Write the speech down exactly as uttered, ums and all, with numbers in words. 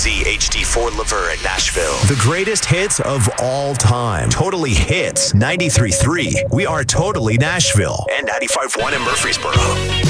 Z H D four Laverne at Nashville. The greatest hits of all time. Totally Hits. ninety-three point three. We are Totally Nashville. And ninety-five point one in Murfreesboro.